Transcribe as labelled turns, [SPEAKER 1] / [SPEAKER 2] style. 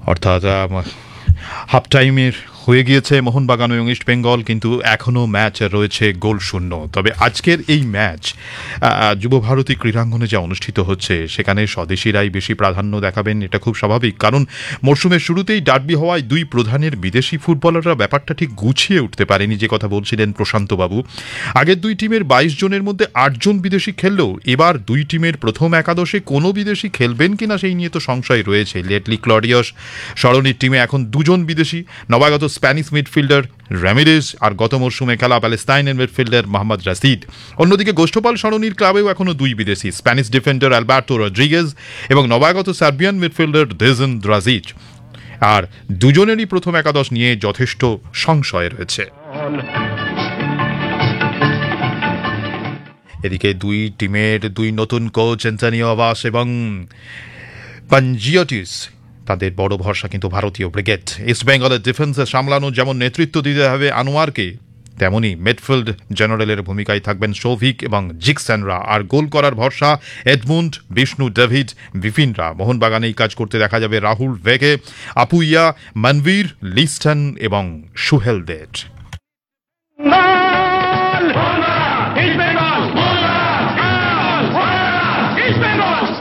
[SPEAKER 1] অর্থাৎ হাফ টাইমের হয়ে গিয়েছে মোহনবাগান এবং ইস্ট বেঙ্গল, কিন্তু এখনও ম্যাচ রয়েছে গোল শূন্য। তবে আজকের এই ম্যাচ যুবভারতী ক্রীড়াঙ্গনে যা অনুষ্ঠিত হচ্ছে সেখানে স্বদেশিরাই বেশি প্রাধান্য দেখাবেন, এটা খুব স্বাভাবিক। কারণ মরশুমের শুরুতেই ডার্বি হওয়ায় দুই প্রধানের বিদেশি ফুটবলাররা ব্যাপারটা ঠিক গুছিয়ে উঠতে পারেনি, যে কথা বলছিলেন প্রশান্তবাবু। আগের দুই টিমের 22 জনের মধ্যে 8 জন বিদেশি খেললেও এবার দুই টিমের প্রথম একাদশে কোনো বিদেশি খেলবেন কিনা সেই নিয়ে তো সংশয় রয়েছে। লেটলি ক্লডিয়াস সরণির টিমে এখন 2 জন বিদেশি, নবাগত স্প্যানিশ মিডফিল্ডার র্যামিরেজ আর গত মরশুমে খেলা প্যালেস্তাইনের মিডফিল্ডার মোহাম্মদ রাশিদ। অন্যদিকে গোষ্ঠপাল সরণির ক্লাবেও এখনও 2 বিদেশি, স্প্যানিশ ডিফেন্ডার আলবার্তো রড্রিগেজ এবং নবাগত সার্বিয়ান মিডফিল্ডার দেজন দ্রাজিচ। আর দুজনেরই প্রথম একাদশ নিয়ে যথেষ্ট সংশয় রয়েছে। এদিকে দুই টিমের দুই নতুন কোচ অ্যান্টনিও আবাস এবং পাঞ্জিওটিস, তাদের বড় ভরসা কিন্তু ভারতীয় ব্রিগেড। ইস্ট বেঙ্গলের ডিফেন্সে সামলানো যেমন নেতৃত্ব দিতে হবে আনোয়ারকে, তেমনি মিডফিল্ড জেনারেলের ভূমিকায় থাকবেন সৌভিক এবং জিকসেনরা। আর গোল করার ভরসা এডমুন্ড, বিষ্ণু, ডেভিড, বিপিনরা। মোহনবাগানে এই কাজ করতে দেখা যাবে রাহুল ভেগে, আপুইয়া, মনবীর, লিস্টন এবং সুহেলদের।
[SPEAKER 2] East Bengal!